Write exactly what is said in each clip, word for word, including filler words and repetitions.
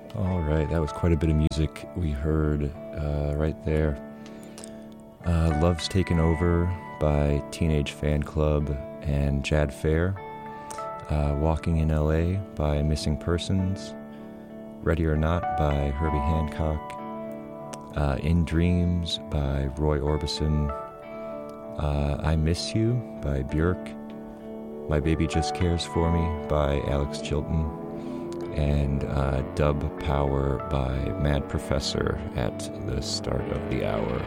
All right, that was quite a bit of music we heard uh, right there. Uh, Love's Taken Over by Teenage Fan Club and Jad Fair. Uh, Walking in L A by Missing Persons. Ready or Not by Herbie Hancock. Uh, In Dreams by Roy Orbison. Uh, I Miss You by Björk. My Baby Just Cares For Me by Alex Chilton. And uh, Dub Power by Mad Professor at the start of the hour.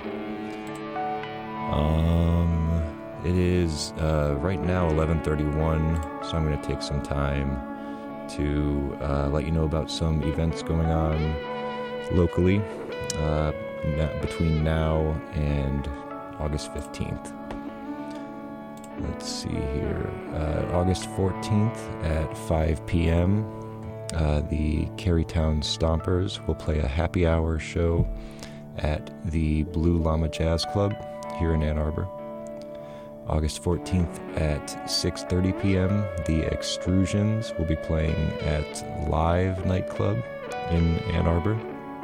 Um, it is uh, right now eleven thirty-one, so I'm going to take some time to uh, let you know about some events going on locally uh, na- between now and August fifteenth. Let's see here. Uh, August fourteenth at five p.m., Uh, the Carytown Stompers will play a happy hour show at the Blue Llama Jazz Club here in Ann Arbor. August fourteenth at six thirty p.m., the Extrusions will be playing at Live Nightclub in Ann Arbor.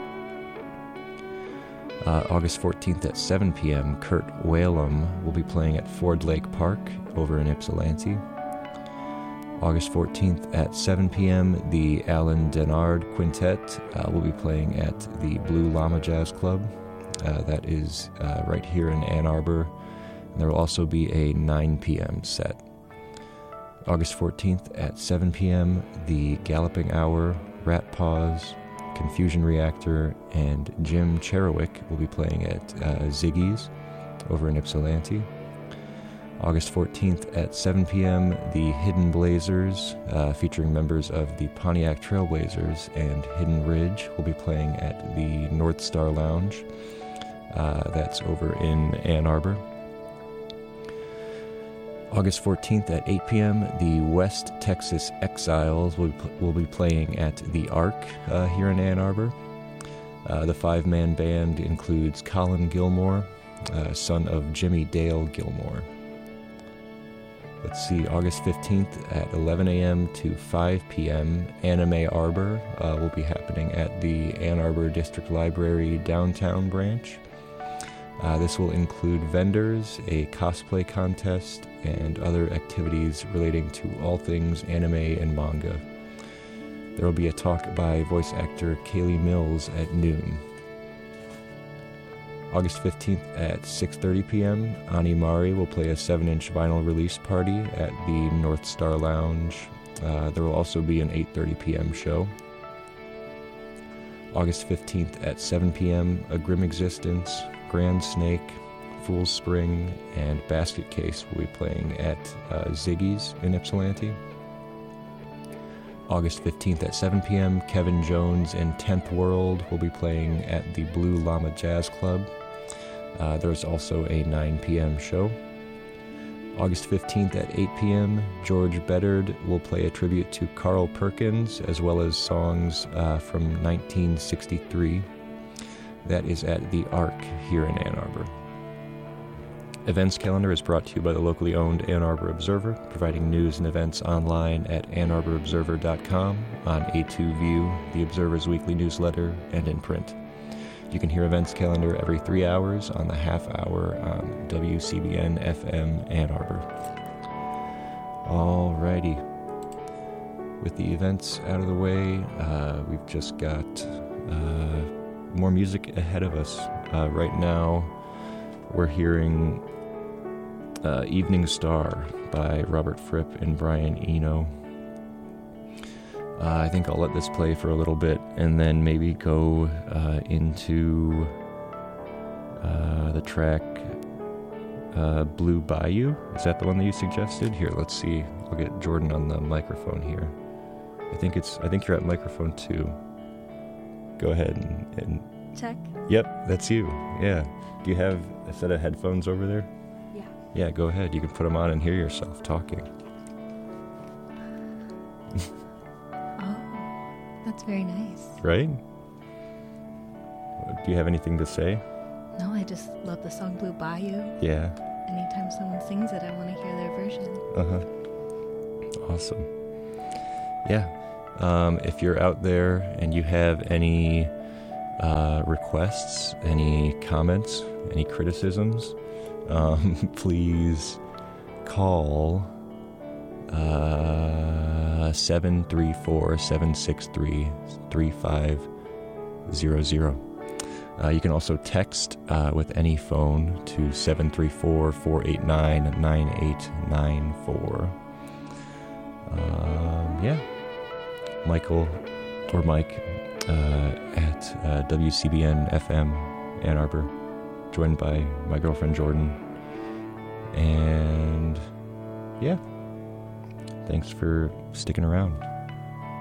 Uh, August fourteenth at seven p.m., Kurt Whalum will be playing at Ford Lake Park over in Ypsilanti. August fourteenth at seven p.m., the Alan Denard Quintet uh, will be playing at the Blue Llama Jazz Club. Uh, that is uh, right here in Ann Arbor. And there will also be a nine p.m. set. August fourteenth at seven p.m., the Galloping Hour, Rat Paws, Confusion Reactor, and Jim Cherowick will be playing at uh, Ziggy's over in Ypsilanti. August fourteenth at seven p.m., the Hidden Blazers, uh, featuring members of the Pontiac Trailblazers and Hidden Ridge, will be playing at the North Star Lounge. Uh, that's over in Ann Arbor. August fourteenth at eight p.m., the West Texas Exiles will, will be playing at the Ark uh, here in Ann Arbor. Uh, the five-man band includes Colin Gilmore, uh, son of Jimmy Dale Gilmore. Let's see, August fifteenth at eleven a.m. to five p.m., Anime Arbor uh, will be happening at the Ann Arbor District Library downtown branch. Uh, this will include vendors, a cosplay contest, and other activities relating to all things anime and manga. There will be a talk by voice actor Kaylee Mills at noon. August fifteenth at six thirty p.m., Ani Mari will play a seven-inch vinyl release party at the North Star Lounge. Uh, there will also be an eight thirty p.m. show. August fifteenth at seven p.m., A Grim Existence, Grand Snake, Fool's Spring, and Basket Case will be playing at uh, Ziggy's in Ypsilanti. August fifteenth at seven p.m., Kevin Jones and tenth World will be playing at the Blue Llama Jazz Club. Uh, there's also a nine p.m. show. August fifteenth at eight p.m., George Bedard will play a tribute to Carl Perkins, as well as songs uh, from nineteen sixty-three. That is at the Ark here in Ann Arbor. Events calendar is brought to you by the locally owned Ann Arbor Observer, providing news and events online at ann arbor observer dot com, on A two View, the Observer's weekly newsletter, and in print. You can hear events calendar every three hours on the half hour on W C B N F M Ann Arbor. Alrighty. With the events out of the way, uh, we've just got uh, more music ahead of us. Uh, right now, we're hearing uh, Evening Star by Robert Fripp and Brian Eno. Uh, I think I'll let this play for a little bit and then maybe go uh, into uh, the track uh, Blue Bayou. Is that the one that you suggested? Here, let's see. I'll get Jordan on the microphone here. I think it's. I think you're at microphone two. Go ahead and, and check. Yep, that's you. Yeah. Do you have a set of headphones over there? Yeah. Yeah, go ahead. You can put them on and hear yourself talking. That's very nice. Right? Do you have anything to say? No, I just love the song Blue Bayou. Yeah. Anytime someone sings it, I want to hear their version. Uh-huh. Awesome. Yeah. Um, if you're out there and you have any uh, requests, any comments, any criticisms, um, please call uh, seven three four, seven six three, three five zero zero. Uh, you can also text uh, with any phone to seven three four, four eight nine, nine eight nine four. Um, yeah. Michael or Mike uh, at uh, W C B N F M Ann Arbor, joined by my girlfriend Jordan. And yeah, thanks for sticking around.